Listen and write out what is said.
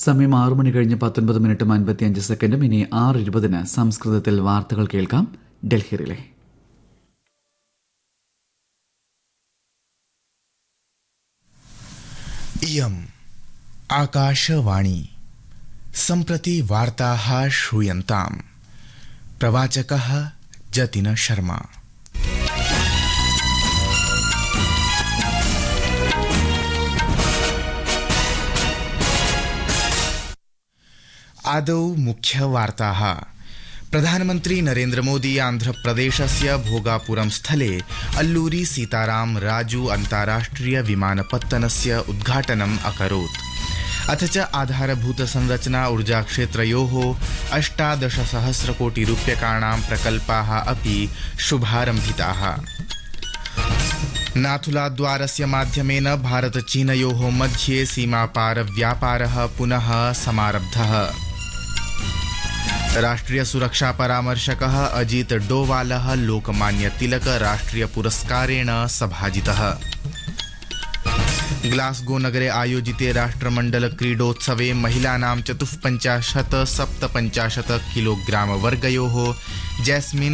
സമയം 6 മണി കഴിഞ്ഞ് 19 മിനിറ്റും 55 സെക്കൻഡും. ഇനി 6:20 സംസ്കൃതത്തിൽ വാർത്തകൾ കേൾക്കാം. ഡൽഹിയിലെ इयम् आकाशवाणी सम्प्रति वार्ताः श्रूयन्ताम्. प्रवाचकः जतिन शर्मा. आदौ मुख्यवार्ताः. प्रधानमन्त्री नरेन्द्र मोदी आन्ध्रप्रदेशस्य भोगापुरं स्थले अल्लूरी सीताराम राजू अन्ताराष्ट्रिय विमानपत्तनस्य उद्घाटनम् अकरोत्. अथ च आधारभूतसंरचना ऊर्जाक्षेत्रयोः 18,000 कोटिरूप्यकाणां प्रकल्पाः अपि शुभारम्भिताः. नाथुलाद्वारस्य माध्यमेन भारत-चीनयोः मध्ये सीमापार व्यापारः पुनः समारब्धः. राष्ट्रिय सुरक्षा परामर्शकः अजीत डोवालः लोकमान्य तिलक राष्ट्रिय पुरस्कारेण सभाजितः. ग्लासगो नगरे आयोजिते राष्ट्रमण्डल क्रीडोत्सवे महिलानां 54-57 किलोग्राम वर्गयोः जैस्मिन्